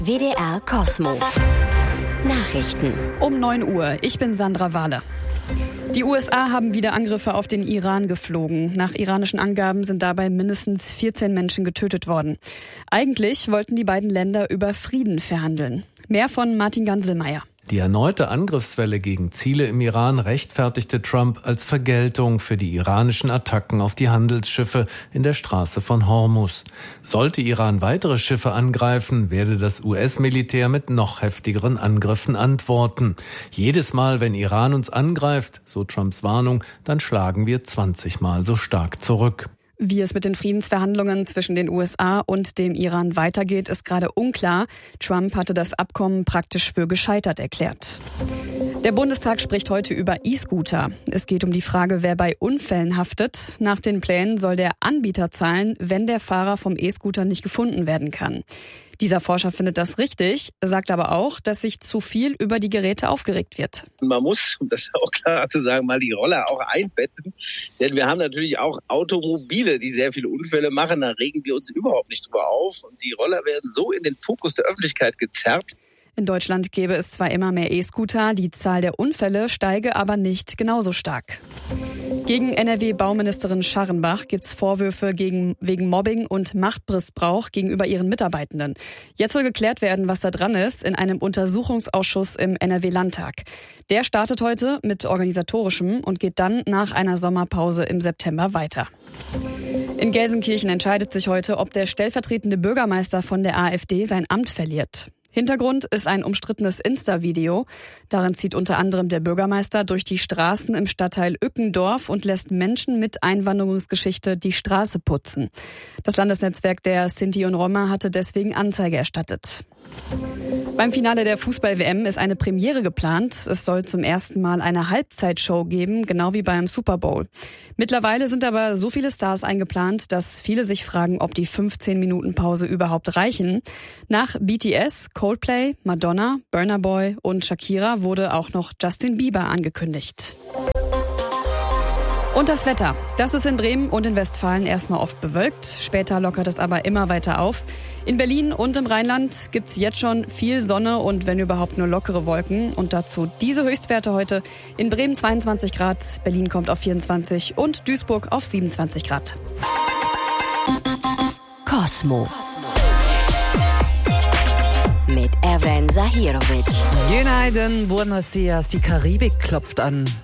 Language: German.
WDR Cosmo. Nachrichten. Um 9 Uhr. Ich bin Sandra Wahle. Die USA haben wieder Angriffe auf den Iran geflogen. Nach iranischen Angaben sind dabei mindestens 14 Menschen getötet worden. Eigentlich wollten die beiden Länder über Frieden verhandeln. Mehr von Martin Ganselmeier. Die erneute Angriffswelle gegen Ziele im Iran rechtfertigte Trump als Vergeltung für die iranischen Attacken auf die Handelsschiffe in der Straße von Hormuz. Sollte Iran weitere Schiffe angreifen, werde das US-Militär mit noch heftigeren Angriffen antworten. Jedes Mal, wenn Iran uns angreift, so Trumps Warnung, dann schlagen wir 20 Mal so stark zurück. Wie es mit den Friedensverhandlungen zwischen den USA und dem Iran weitergeht, ist gerade unklar. Trump hatte das Abkommen praktisch für gescheitert erklärt. Der Bundestag spricht heute über E-Scooter. Es geht um die Frage, wer bei Unfällen haftet. Nach den Plänen soll der Anbieter zahlen, wenn der Fahrer vom E-Scooter nicht gefunden werden kann. Dieser Forscher findet das richtig, sagt aber auch, dass sich zu viel über die Geräte aufgeregt wird. Man muss, um das auch klar zu sagen, mal die Roller auch einbetten. Denn wir haben natürlich auch Automobile, die sehr viele Unfälle machen. Da regen wir uns überhaupt nicht drüber auf. Und die Roller werden so in den Fokus der Öffentlichkeit gezerrt. In Deutschland gäbe es zwar immer mehr E-Scooter, die Zahl der Unfälle steige aber nicht genauso stark. Gegen NRW-Bauministerin Scharrenbach gibt's Vorwürfe wegen Mobbing und Machtmissbrauch gegenüber ihren Mitarbeitenden. Jetzt soll geklärt werden, was da dran ist, in einem Untersuchungsausschuss im NRW-Landtag. Der startet heute mit Organisatorischem und geht dann nach einer Sommerpause im September weiter. In Gelsenkirchen entscheidet sich heute, ob der stellvertretende Bürgermeister von der AfD sein Amt verliert. Hintergrund ist ein umstrittenes Insta-Video. Darin zieht unter anderem der Bürgermeister durch die Straßen im Stadtteil Ückendorf und lässt Menschen mit Einwanderungsgeschichte die Straße putzen. Das Landesnetzwerk der Sinti und Roma hatte deswegen Anzeige erstattet. Beim Finale der Fußball-WM ist eine Premiere geplant. Es soll zum ersten Mal eine Halbzeitshow geben, genau wie beim Super Bowl. Mittlerweile sind aber so viele Stars eingeplant, dass viele sich fragen, ob die 15 Minuten Pause überhaupt reichen. Nach BTS, Coldplay, Madonna, Burna Boy und Shakira wurde auch noch Justin Bieber angekündigt. Und das Wetter. Das ist in Bremen und in Westfalen erstmal oft bewölkt. Später lockert es aber immer weiter auf. In Berlin und im Rheinland gibt's jetzt schon viel Sonne und wenn überhaupt nur lockere Wolken. Und dazu diese Höchstwerte heute. In Bremen 22 Grad, Berlin kommt auf 24 und Duisburg auf 27 Grad. Cosmo. Mit Evren Zahirovic. Günaydin, buenos dias. Die Karibik klopft an.